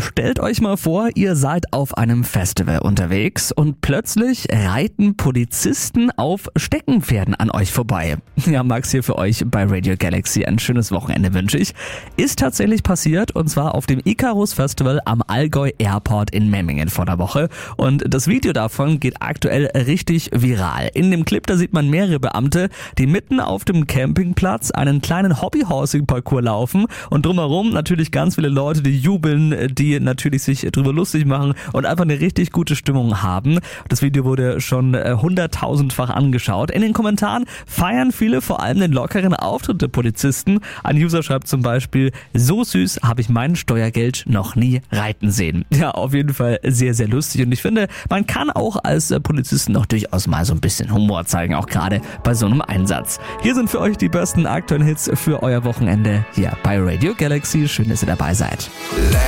Stellt euch mal vor, ihr seid auf einem Festival unterwegs und plötzlich reiten Polizisten auf Steckenpferden an euch vorbei. Ja, Max hier für euch bei Radio Galaxy. Ein schönes Wochenende wünsche ich. Ist tatsächlich passiert und zwar auf dem Icarus Festival am Allgäu Airport in Memmingen vor der Woche. Und das Video davon geht aktuell richtig viral. In dem Clip, da sieht man mehrere Beamte, die mitten auf dem Campingplatz einen kleinen Hobbyhorsing-Parcours laufen und drumherum natürlich ganz viele Leute, die jubeln, die natürlich sich drüber lustig machen und einfach eine richtig gute Stimmung haben. Das Video wurde schon 100.000-fach angeschaut. In den Kommentaren feiern viele vor allem den lockeren Auftritt der Polizisten. Ein User schreibt zum Beispiel: So süß habe ich mein Steuergeld noch nie reiten sehen. Ja, auf jeden Fall sehr, sehr lustig und ich finde, man kann auch als Polizisten noch durchaus mal so ein bisschen Humor zeigen, auch gerade bei so einem Einsatz. Hier sind für euch die besten aktuellen Hits für euer Wochenende hier bei Radio Galaxy. Schön, dass ihr dabei seid.